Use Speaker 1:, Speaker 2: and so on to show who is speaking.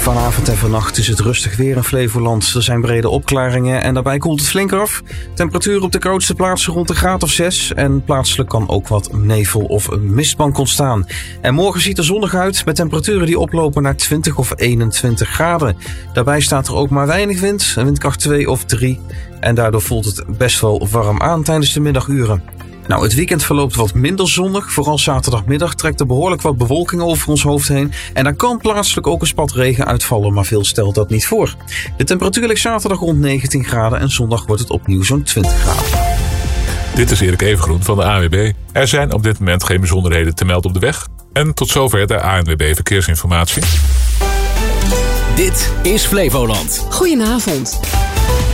Speaker 1: Vanavond en vannacht is het rustig weer in Flevoland. Er zijn brede opklaringen en daarbij koelt het flink af. Temperatuur op de koudste plaatsen rond de graad of 6. En plaatselijk kan ook wat nevel of een mistbank ontstaan. En morgen ziet er zonnig uit met temperaturen die oplopen naar 20 of 21 graden. Daarbij staat er ook maar weinig wind, een windkracht 2 of 3. En daardoor voelt het best wel warm aan tijdens de middaguren. Nou, het weekend verloopt wat minder zonnig. Vooral zaterdagmiddag trekt er behoorlijk wat bewolking over ons hoofd heen. En daar kan plaatselijk ook een spat regen uitvallen, maar veel stelt dat niet voor. De temperatuur ligt zaterdag rond 19 graden en zondag wordt het opnieuw zo'n 20 graden.
Speaker 2: Dit is Erik Evengroen van de ANWB. Er zijn op dit moment geen bijzonderheden te melden op de weg. En tot zover de ANWB Verkeersinformatie.
Speaker 3: Dit is Flevoland.
Speaker 4: Goedenavond.